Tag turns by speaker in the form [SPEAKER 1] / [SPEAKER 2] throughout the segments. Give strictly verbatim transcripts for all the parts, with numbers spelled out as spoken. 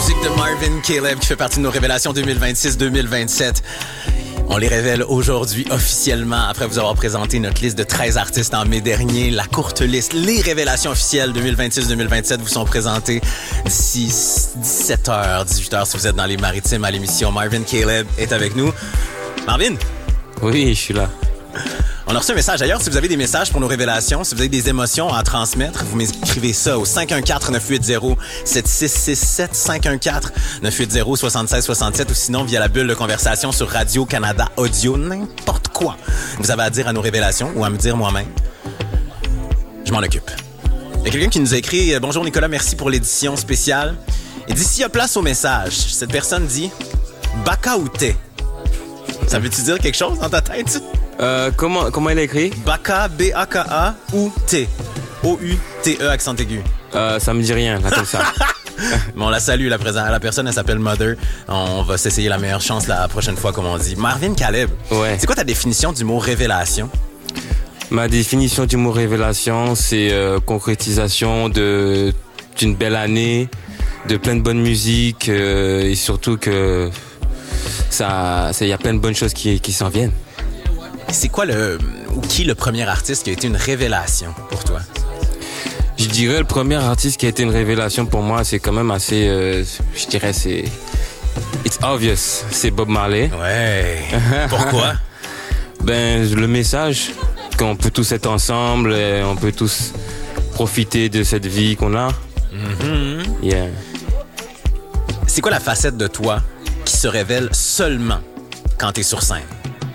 [SPEAKER 1] musique de Marvin Caleb qui fait partie de nos révélations deux mille vingt-six deux mille vingt-sept. On les révèle aujourd'hui officiellement après vous avoir présenté notre liste de treize artistes en mai dernier. La courte liste, les révélations officielles deux mille vingt-six deux mille vingt-sept vous sont présentées d'ici dix-sept heures, dix-huit heures si vous êtes dans les maritimes à l'émission. Marvin Caleb est avec nous. Marvin?
[SPEAKER 2] Oui, je suis là.
[SPEAKER 1] On a reçu un message. D'ailleurs, si vous avez des messages pour nos révélations, si vous avez des émotions à transmettre, vous m'écrivez ça au cinq un quatre neuf huit zéro sept six six sept, cinq un quatre neuf huit zéro sept six six sept ou sinon via la bulle de conversation sur Radio-Canada Audio, n'importe quoi. Vous avez à dire à nos révélations ou à me dire moi-même. Je m'en occupe. Il y a quelqu'un qui nous a écrit « Bonjour Nicolas, merci pour l'édition spéciale. » Il dit « S'il y a place au message, cette personne dit « Baka ou thé ?» Ça veut-tu dire quelque chose dans ta tête?
[SPEAKER 2] Euh, comment, comment il a écrit?
[SPEAKER 1] Baka, B A K A ou T. O U T E, accent aigu.
[SPEAKER 2] Euh, ça me dit rien, là, comme ça.
[SPEAKER 1] Bon, on la salue, la, présent- la personne, elle s'appelle Mother. On va s'essayer la meilleure chance la prochaine fois, comme on dit. Marvin Caleb.
[SPEAKER 2] Ouais.
[SPEAKER 1] C'est quoi ta définition du mot révélation?
[SPEAKER 2] Ma définition du mot révélation, c'est euh, concrétisation de, d'une belle année, de plein de bonne musique euh, et surtout que ça, il y a plein de bonnes choses qui, qui s'en viennent.
[SPEAKER 1] C'est quoi le... ou qui le premier artiste qui a été une révélation pour toi?
[SPEAKER 2] Je dirais le premier artiste qui a été une révélation pour moi, c'est quand même assez, euh, je dirais c'est, it's obvious, c'est Bob Marley.
[SPEAKER 1] Ouais. Pourquoi?
[SPEAKER 2] Ben le message qu'on peut tous être ensemble, et on peut tous profiter de cette vie qu'on a.
[SPEAKER 1] Mm-hmm.
[SPEAKER 2] Yeah.
[SPEAKER 1] C'est quoi la facette de toi qui se révèle seulement quand t'es sur scène?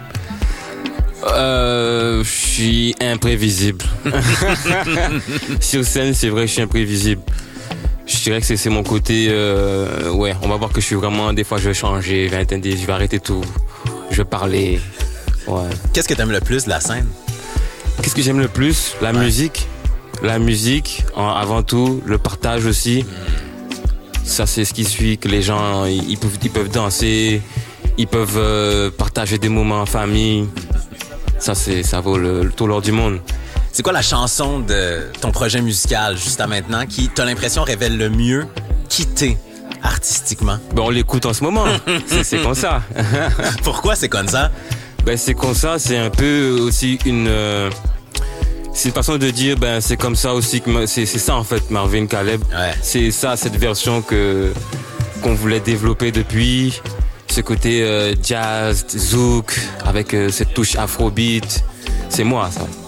[SPEAKER 2] Euh, je suis imprévisible. Sur scène, c'est vrai que je suis imprévisible. Je dirais que c'est, c'est mon côté... Euh, ouais, on va voir que je suis vraiment... Des fois, je vais changer, je vais, attendre, je vais arrêter tout. Je vais parler. Ouais.
[SPEAKER 1] Qu'est-ce que t'aimes le plus de la scène?
[SPEAKER 2] Qu'est-ce que j'aime le plus? La ouais. musique. La musique, en, avant tout. Le partage aussi. Mm. Ça, c'est ce qui suit, que les gens, ils, ils, peuvent, ils peuvent danser. Ils peuvent euh, partager des moments en famille. Ça, c'est, ça vaut le, le tout l'or du monde.
[SPEAKER 1] C'est quoi la chanson de ton projet musical, juste à maintenant, qui, t'as l'impression, révèle le mieux qui t'es artistiquement?
[SPEAKER 2] Ben, on l'écoute en ce moment. c'est, c'est comme ça.
[SPEAKER 1] Pourquoi c'est comme ça?
[SPEAKER 2] Ben, c'est comme ça. C'est un peu aussi une... Euh, c'est une façon de dire, ben, c'est comme ça aussi que... C'est, c'est ça, en fait, Marvin Caleb.
[SPEAKER 1] Ouais.
[SPEAKER 2] C'est ça, cette version que, qu'on voulait développer depuis... Ce côté euh, jazz, zouk, avec euh, cette touche afrobeat, c'est moi ça.